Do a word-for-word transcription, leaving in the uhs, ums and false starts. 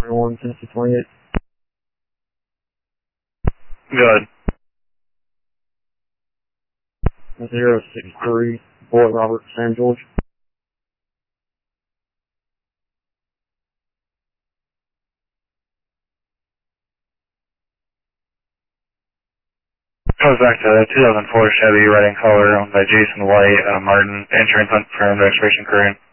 twenty-one, Tennessee twenty-eight. Good. zero six three, Boyd Robert, Sam George. Goes back to the two thousand four Chevy red in color owned by Jason White, uh, Martin. Insurance unconfirmed, registration current.